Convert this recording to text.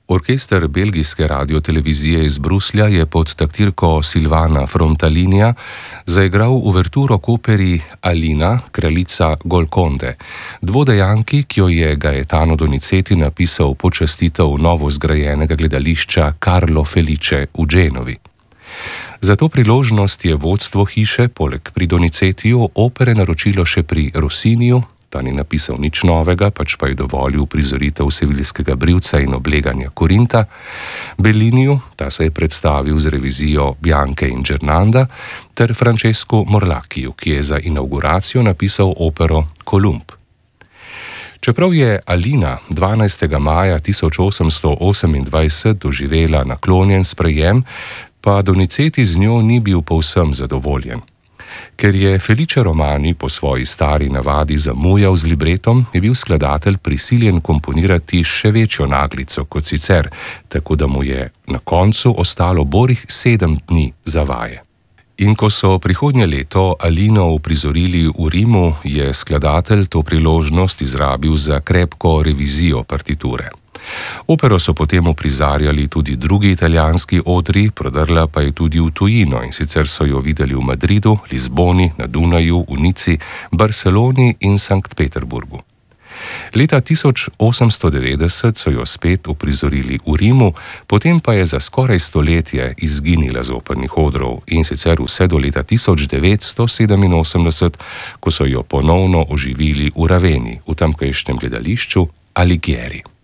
Orkester belgijske radiotelevizije iz Bruslja je pod taktirko Silvana Frontalinija zaigral uverturo k operi Alina, kraljica Golkonde, dvodejanki, ki jo je Gaetano Donizetti napisal v počastitev novo zgrajenega gledališča Carlo Felice v Genovi. Za to priložnost je vodstvo hiše poleg pri Donizettiju opere naročilo še pri Rossiniju. Ta ni napisal nič novega, pač pa je dovolil prizoritev seviljskega brivca in obleganja Korinta, Belliniju, ta se je predstavil z revizijo Bianche in Gernanda, ter Francescu Morlacchiju, ki je za inauguracijo napisal opero Kolumb. Čeprav je Alina 12. maja 1828 doživela naklonjen sprejem, pa Donizetti z njo ni bil povsem zadovoljen. Ker je Felice Romani po svoji stari navadi zamujal z libretom, je bil skladatelj prisiljen komponirati še večjo naglico kot sicer, tako da mu je na koncu ostalo borih 7 dni za vaje. In ko so prihodnje leto Alino uprizorili v Rimu, je skladatelj to priložnost izrabil za krepko revizijo partiture. Opero so potem uprizarjali tudi drugi italijanski odri, prodrla pa je tudi v tujino, in sicer so jo videli v Madridu, Lizboni, na Dunaju, v Nici, Barceloni in Sankt Peterburgu. Leta 1890 so jo spet uprizorili v Rimu, potem pa je za skoraj stoletje izginila z opernih odrov, in sicer vse do leta 1987, ko so jo ponovno oživili v Raveni, v tamkajšnjem gledališču Alighieri.